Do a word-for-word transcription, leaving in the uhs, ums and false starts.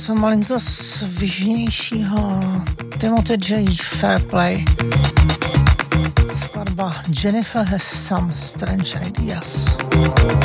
něco malinko svižnějšího. Timothy J. Fairplay. Skladba Jennifer Has Some Strange Ideas.